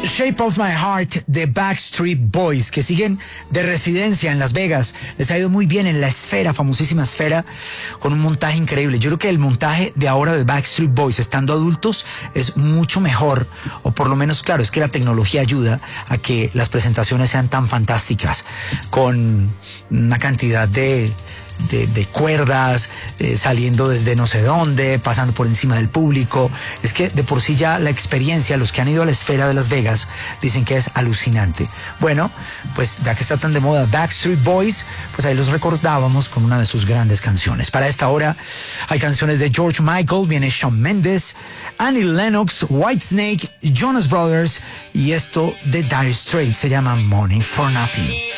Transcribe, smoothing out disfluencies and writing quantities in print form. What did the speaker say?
Shape of My Heart de Backstreet Boys, que siguen de residencia en Las Vegas. Les ha ido muy bien en la Esfera, famosísima Esfera, con un montaje increíble. Yo creo que el montaje de ahora de Backstreet Boys, estando adultos, es mucho mejor, o por lo menos, claro, es que la tecnología ayuda a que las presentaciones sean tan fantásticas, con una cantidad de cuerdas, saliendo desde no sé dónde, pasando por encima del público. Es que de por sí ya la experiencia, los que han ido a la Esfera de Las Vegas dicen que es alucinante. Bueno, pues ya que está tan de moda Backstreet Boys, pues ahí los recordábamos con una de sus grandes canciones. Para esta hora hay canciones de George Michael, viene Shawn Mendes, Annie Lennox, Whitesnake, Jonas Brothers y esto de Dire Straits se llama Money for Nothing.